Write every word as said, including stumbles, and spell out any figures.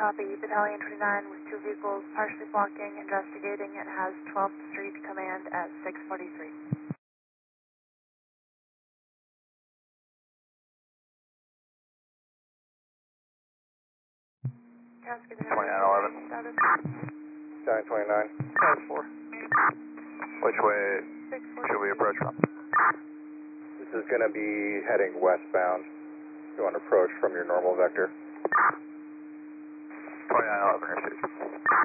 copy. Battalion twenty-nine with two vehicles partially blocking, investigating, and has twelfth Street command at six forty-three. twenty-nine eleven. Status. Battalion twenty-nine. Status four. Which way should we approach from? This is going to be heading westbound. You want to approach from your normal vector. twenty-nine eleven, your station.